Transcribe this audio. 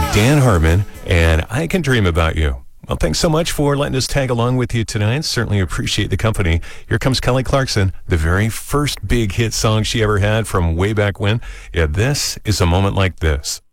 Dan Harmon, and I Can Dream About You. Well, thanks so much for letting us tag along with you tonight. Certainly appreciate the company. Here comes Kelly Clarkson, the very first big hit song she ever had from way back when. Yeah, this is A Moment Like This.